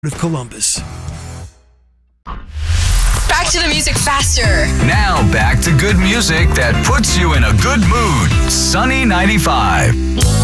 of Columbus. Back to the music faster. Now back to good music that puts you in a good mood. Sunny 95.